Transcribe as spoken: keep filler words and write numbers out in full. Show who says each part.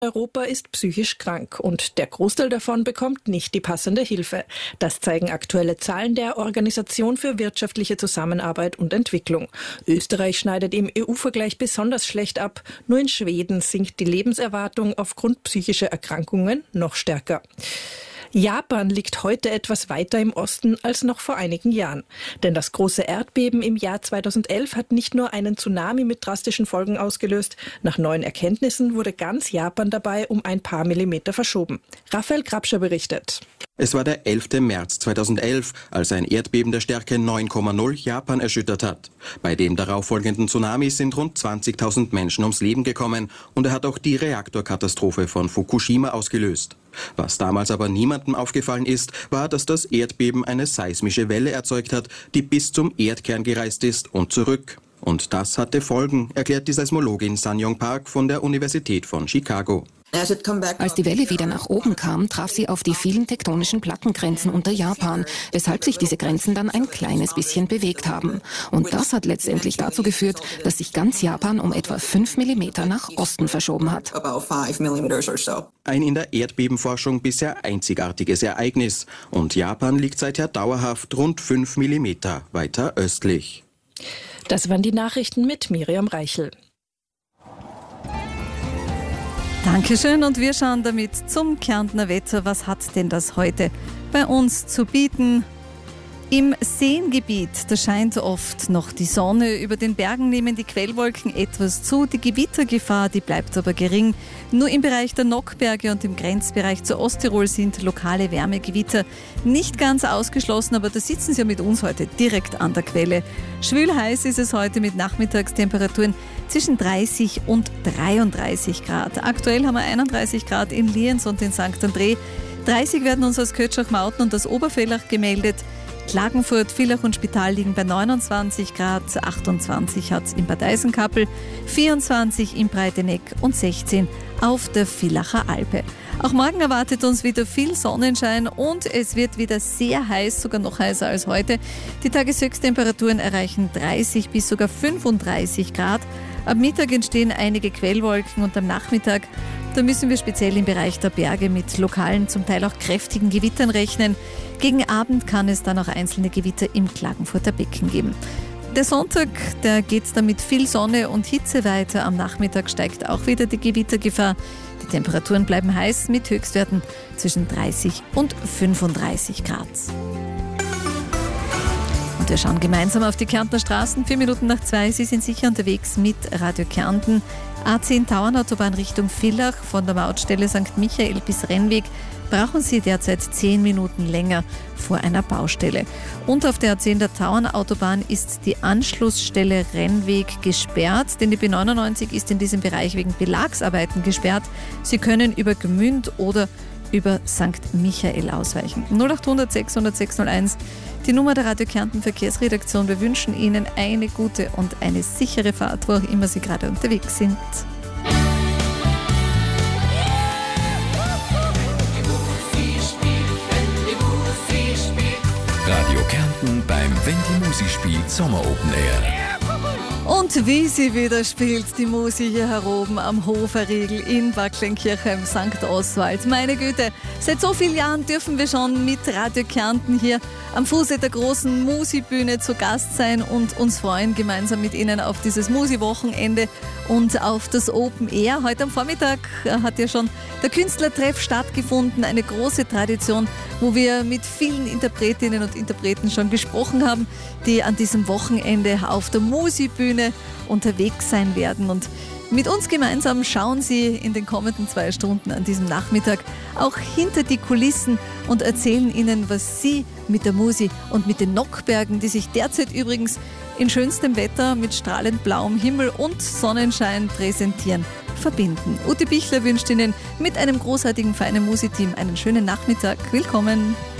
Speaker 1: Europa ist psychisch krank und der Großteil davon bekommt nicht die passende Hilfe. Das zeigen aktuelle Zahlen der Organisation für wirtschaftliche Zusammenarbeit und Entwicklung. Österreich schneidet im E U-Vergleich besonders schlecht ab. Nur in Schweden sinkt die Lebenserwartung aufgrund psychischer Erkrankungen noch stärker. Japan liegt heute etwas weiter im Osten als noch vor einigen Jahren. Denn das große Erdbeben im Jahr zweitausendelf hat nicht nur einen Tsunami mit drastischen Folgen ausgelöst. Nach neuen Erkenntnissen wurde ganz Japan dabei um ein paar Millimeter verschoben. Raphael Grabscher berichtet.
Speaker 2: Es war der elfte März zweitausendelf, als ein Erdbeben der Stärke neun Komma null Japan erschüttert hat. Bei dem darauffolgenden Tsunami sind rund zwanzigtausend Menschen ums Leben gekommen und er hat auch die Reaktorkatastrophe von Fukushima ausgelöst. Was damals aber niemandem aufgefallen ist, war, dass das Erdbeben eine seismische Welle erzeugt hat, die bis zum Erdkern gereist ist und zurück. Und das hatte Folgen, erklärt die Seismologin Sang-Yong Park von der Universität von Chicago.
Speaker 3: Als die Welle wieder nach oben kam, traf sie auf die vielen tektonischen Plattengrenzen unter Japan, weshalb sich diese Grenzen dann ein kleines bisschen bewegt haben. Und das hat letztendlich dazu geführt, dass sich ganz Japan um etwa fünf Millimeter nach Osten verschoben hat.
Speaker 2: Ein in der Erdbebenforschung bisher einzigartiges Ereignis. Und Japan liegt seither dauerhaft rund fünf Millimeter weiter östlich.
Speaker 1: Das waren die Nachrichten mit Miriam Reichel.
Speaker 4: Dankeschön und wir schauen damit zum Kärntner Wetter. Was hat denn das heute bei uns zu bieten? Im Seengebiet, da scheint oft noch die Sonne. Über den Bergen nehmen die Quellwolken etwas zu. Die Gewittergefahr, die bleibt aber gering. Nur im Bereich der Nockberge und im Grenzbereich zu Osttirol sind lokale Wärmegewitter nicht ganz ausgeschlossen, aber da sitzen sie ja mit uns heute direkt an der Quelle. Schwül-heiß ist es heute mit Nachmittagstemperaturen zwischen dreißig und dreiunddreißig Grad. Aktuell haben wir einunddreißig Grad in Lienz und in Sankt André. dreißig werden uns aus Kötschach-Mauten und aus Obervellach gemeldet. Klagenfurt, Villach und Spital liegen bei neunundzwanzig Grad, achtundzwanzig hat es in Bad Eisenkappel, vierundzwanzig in Breiteneck und sechzehn auf der Villacher Alpe. Auch morgen erwartet uns wieder viel Sonnenschein und es wird wieder sehr heiß, sogar noch heißer als heute. Die Tageshöchsttemperaturen erreichen dreißig bis sogar fünfunddreißig Grad. Am Mittag entstehen einige Quellwolken und am Nachmittag, da müssen wir speziell im Bereich der Berge mit lokalen, zum Teil auch kräftigen Gewittern rechnen. Gegen Abend kann es dann auch einzelne Gewitter im Klagenfurter Becken geben. Der Sonntag, der geht dann mit viel Sonne und Hitze weiter. Am Nachmittag steigt auch wieder die Gewittergefahr. Die Temperaturen bleiben heiß mit Höchstwerten zwischen dreißig und fünfunddreißig Grad. Und wir schauen gemeinsam auf die Kärntner Straßen. Vier Minuten nach zwei, Sie sind sicher unterwegs mit Radio Kärnten. A zehn Tauernautobahn Richtung Villach von der Mautstelle Sankt Michael bis Rennweg brauchen Sie derzeit zehn Minuten länger vor einer Baustelle. Und auf der A zehn der Tauernautobahn ist die Anschlussstelle Rennweg gesperrt, denn die B neunundneunzig ist in diesem Bereich wegen Belagsarbeiten gesperrt. Sie können über Gmünd oder über Sankt Michael ausweichen. null achthundert sechshundert sechshunderteins, die Nummer der Radio Kärnten Verkehrsredaktion. Wir wünschen Ihnen eine gute und eine sichere Fahrt, wo auch immer Sie gerade unterwegs sind.
Speaker 5: Radio Kärnten beim Wenn die Musi spielt Sommer Open Air.
Speaker 4: Und wie sie wieder spielt, die Musi hier heroben am Hoferriegel in Backlenkirchen, Sankt Oswald. Meine Güte, seit so vielen Jahren dürfen wir schon mit Radio Kärnten hier am Fuße der großen Musi-Bühne zu Gast sein und uns freuen gemeinsam mit Ihnen auf dieses Musi-Wochenende und auf das Open Air. Heute am Vormittag hat ja schon der Künstlertreff stattgefunden, eine große Tradition, wo wir mit vielen Interpretinnen und Interpreten schon gesprochen haben, die an diesem Wochenende auf der Musi-Bühne unterwegs sein werden. Und mit uns gemeinsam schauen Sie in den kommenden zwei Stunden an diesem Nachmittag auch hinter die Kulissen und erzählen Ihnen, was Sie mit der Musi und mit den Nockbergen, die sich derzeit übrigens in schönstem Wetter mit strahlend blauem Himmel und Sonnenschein präsentieren, verbinden. Ute Bichler wünscht Ihnen mit einem großartigen feinen Musi-Team einen schönen Nachmittag. Willkommen!